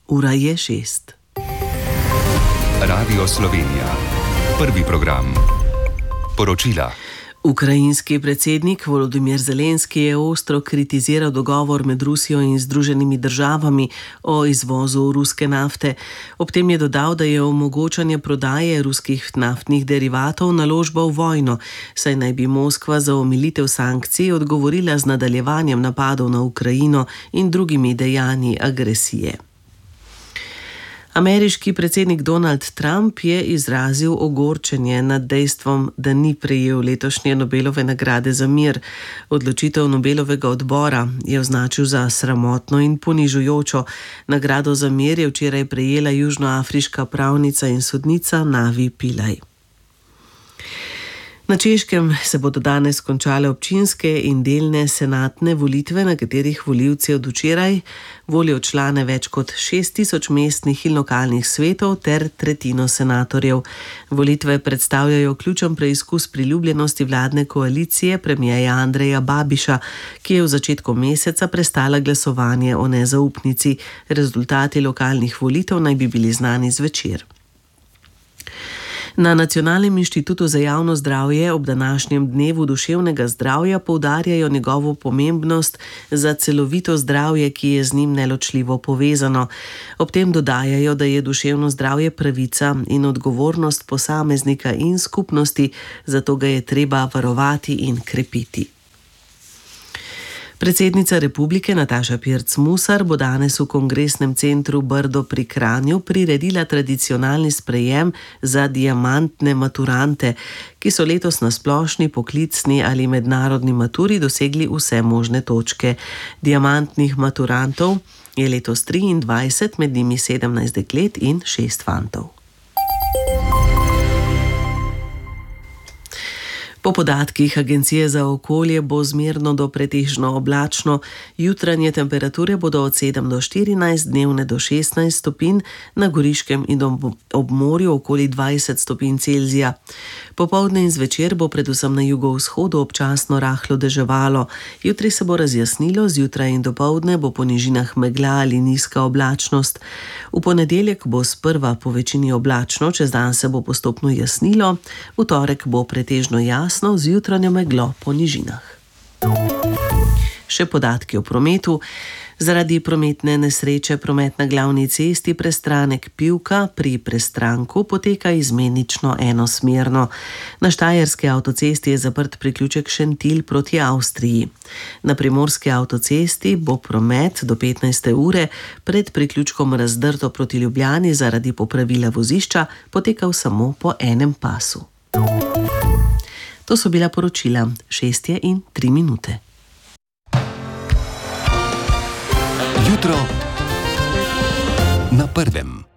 Ura je 6. Radio Slovenija. Prvi program. Poročila. Ukrajinski predsednik Volodymyr Zelenski je ostro kritiziral dogovor med Rusijo in Združenimi državami o izvozu ruske nafte. Ob tem je dodal, da je omogočanje prodaje ruskih naftnih derivatov naložba v vojno, saj naj bi Moskva za omilitev sankcij odgovorila z nadaljevanjem napadov na Ukrajino in drugimi dejanji agresije. Ameriški predsednik Donald Trump je izrazil ogorčenje nad dejstvom, da ni prejel letošnje Nobelove nagrade za mir. Odločitev Nobelovega odbora je označil za sramotno in ponižujočo. Nagrado za mir je včeraj prejela južnoafriška pravnica in sodnica Navi Pillay. Na Češkem se bodo danes končale občinske in delne senatne volitve, na katerih volivci od včeraj volijo člane več kot 6000 mestnih in lokalnih svetov ter tretjino senatorjev. Volitve predstavljajo ključen preizkus priljubljenosti vladne koalicije premierja Andreja Babiša, ki je v začetku meseca prestala glasovanje o nezaupnici. Rezultati lokalnih volitev naj bi bili znani zvečer. Na Nacionalnem inštitutu za javno zdravje ob današnjem dnevu duševnega zdravja poudarjajo njegovo pomembnost za celovito zdravje, ki je z njim neločljivo povezano. Ob tem dodajajo, da je duševno zdravje pravica in odgovornost posameznika in skupnosti, zato ga je treba varovati in krepiti. Predsednica republike Nataša Pirc Musar bo danes v kongresnem centru Brdo pri Kranju priredila tradicionalni sprejem za diamantne maturante, ki so letos na splošni, poklicni ali mednarodni maturi dosegli vse možne točke. Diamantnih maturantov je letos 23, med njimi 17 deklet in 6 fantov. Po podatkih Agencije za okolje bo zmerno do pretežno oblačno, jutranje temperature bodo od 7 do 14, dnevne do 16 stopinj, na Goriškem in ob morju okoli 20 stopinj Celzija. Popoldne in zvečer bo predvsem na jugovzhodu občasno rahlo deževalo. Jutri se bo razjasnilo, zjutraj in dopoldne bo po nižinah megla ali nizka oblačnost. V ponedeljek bo sprva po večini oblačno, čez dan se bo postopno jasnilo, v torek bo pretežno jasno z jutranjo meglo po nižinah. Še podatki o prometu. Zaradi prometne nesreče promet na glavni cesti Prestranek Pivka pri Prestranku poteka izmenično enosmerno. Na Štajerski avtocesti je zaprt priključek Šentilj proti Avstriji. Na Primorski avtocesti bo promet do 15. ure pred priključkom Razdrto proti Ljubljani zaradi popravila vozišča potekal samo po enem pasu. To so bila poročila. 6:03. Jutro na prvem.